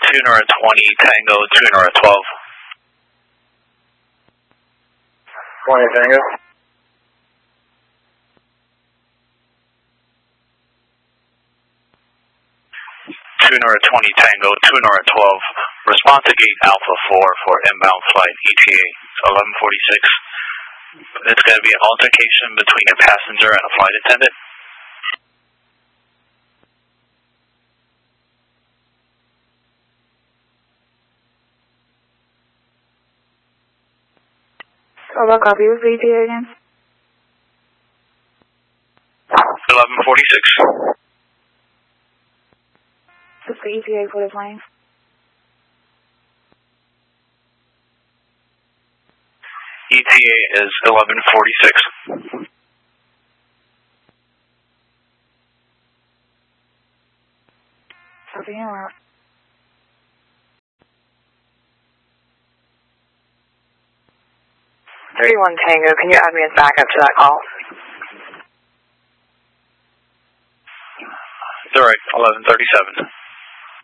Nora 20 Tango, 2 Nora 12. 20 Tango. 2 Nora 20 Tango, 2 Nora 12. Respond to gate Alpha 4 for inbound flight ETA 1146. It's going to be an altercation between a passenger and a flight attendant. What copy was the ETA again? 1146. What's the ETA for the plane? ETA is 1146. Copy, you're out. 31 Tango, can you add me as backup to that call? Direct 1137.